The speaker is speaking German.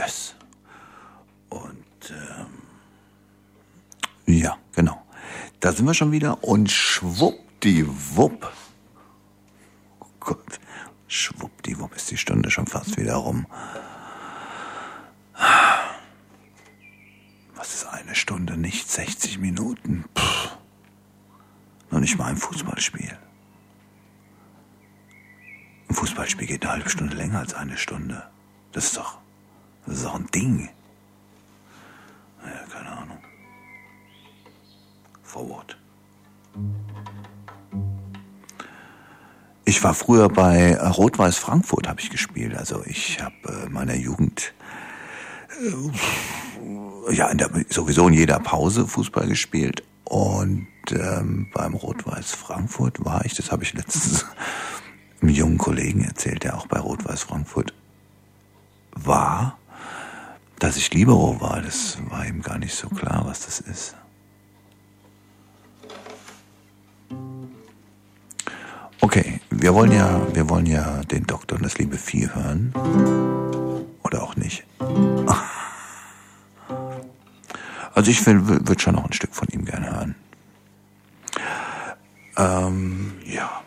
Yes. Und ja, genau. Da sind wir schon wieder und schwuppdiwupp. Oh Gott, schwuppdiwupp ist die Stunde schon fast wieder rum. Was ist eine Stunde, nicht 60 Minuten? Noch nicht mal ein Fußballspiel. Ein Fußballspiel geht eine halbe Stunde länger als eine Stunde. Das ist doch ein Ding. Naja, keine Ahnung. Forward. Ich war früher bei Rot-Weiß Frankfurt, habe ich gespielt. Also ich habe in meiner Jugend sowieso in jeder Pause Fußball gespielt. Und beim Rot-Weiß Frankfurt war ich, das habe ich letztens einem jungen Kollegen erzählt, der auch bei Rot-Weiß Frankfurt war, dass ich Libero war. Das war ihm gar nicht so klar, was das ist. Okay, wir wollen ja den Doktor und das liebe Vieh hören. Oder auch nicht. Also ich würde schon noch ein Stück von ihm gerne hören. Ja.